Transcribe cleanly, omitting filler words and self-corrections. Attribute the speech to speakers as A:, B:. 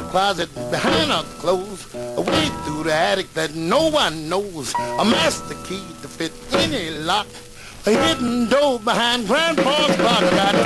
A: closet, behind her clothes, away through the attic that no one knows, a master key to fit any lock, a hidden door behind Grandpa's clock. I got